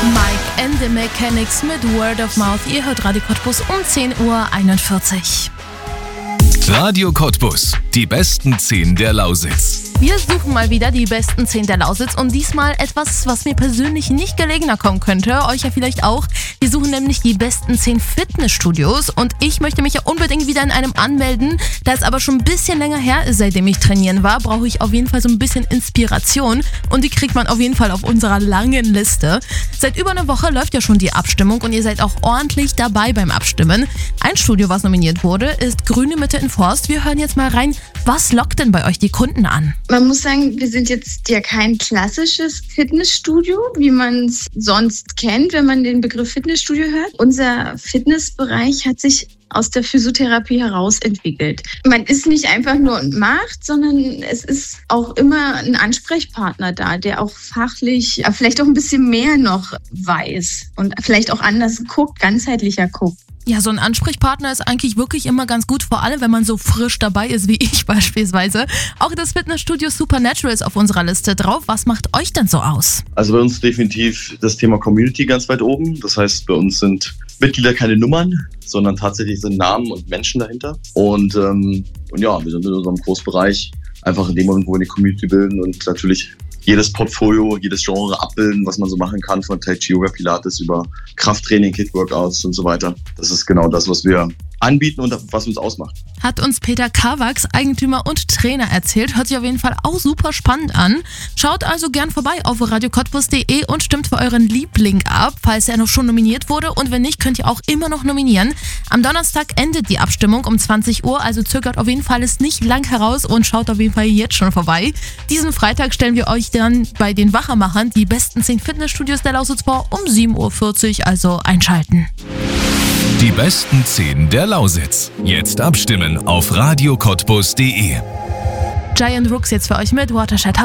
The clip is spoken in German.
Mike and the Mechanics mit Word of Mouth. Ihr hört Radio Cottbus um 10.41 Uhr. Radio Cottbus, die besten 10 der Lausitz. Wir suchen mal wieder die besten 10 der Lausitz und diesmal etwas, was mir persönlich nicht gelegener kommen könnte, euch ja vielleicht auch. Wir suchen nämlich die besten 10 Fitnessstudios und ich möchte mich ja unbedingt wieder in einem anmelden. Da es aber schon ein bisschen länger her ist, seitdem ich trainieren war, brauche ich auf jeden Fall so ein bisschen Inspiration und die kriegt man auf jeden Fall auf unserer langen Liste. Seit über einer Woche läuft ja schon die Abstimmung und ihr seid auch ordentlich dabei beim Abstimmen. Ein Studio, was nominiert wurde, ist Grüne Mitte in Forst. Wir hören jetzt mal rein, was lockt denn bei euch die Kunden an? Man muss sagen, wir sind jetzt ja kein klassisches Fitnessstudio, wie man es sonst kennt, wenn man den Begriff Fitnessstudio hört. Unser Fitnessbereich hat sich aus der Physiotherapie heraus entwickelt. Man ist nicht einfach nur und macht, sondern es ist auch immer ein Ansprechpartner da, der auch fachlich vielleicht auch ein bisschen mehr noch weiß und vielleicht auch anders guckt, ganzheitlicher guckt. Ja, so ein Ansprechpartner ist eigentlich wirklich immer ganz gut, vor allem wenn man so frisch dabei ist wie ich beispielsweise. Auch das Fitnessstudio Supernatural ist auf unserer Liste drauf. Was macht euch denn so aus? Also bei uns definitiv das Thema Community ganz weit oben. Das heißt, bei uns sind Mitglieder keine Nummern, sondern tatsächlich sind Namen und Menschen dahinter. Und ja, wir sind in unserem Großbereich einfach in dem Moment, wo wir eine Community bilden und natürlich jedes Portfolio, jedes Genre abbilden, was man so machen kann, von Tai Chi, Yoga, Pilates über Krafttraining, Kit-Workouts und so weiter. Das ist genau das, was wir anbieten und was uns ausmacht. Hat uns Peter Kawaks, Eigentümer und Trainer, erzählt. Hört sich auf jeden Fall auch super spannend an. Schaut also gern vorbei auf radiocottbus.de und stimmt für euren Liebling ab, falls er noch schon nominiert wurde. Und wenn nicht, könnt ihr auch immer noch nominieren. Am Donnerstag endet die Abstimmung um 20 Uhr, also zögert auf jeden Fall es nicht lang heraus und schaut auf jeden Fall jetzt schon vorbei. Diesen Freitag stellen wir euch dann bei den Wachermachern die besten 10 Fitnessstudios der Lausitz vor um 7.40 Uhr, also einschalten. Die besten 10 der Lausitz. Jetzt abstimmen auf radiocottbus.de. Giant Rooks jetzt für euch mit Watershed.